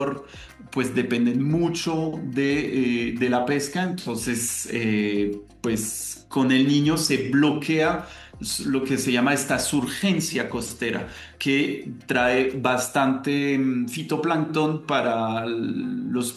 pues dependen mucho de la pesca, entonces pues con el niño se bloquea lo que se llama esta surgencia costera, que trae bastante fitoplancton para los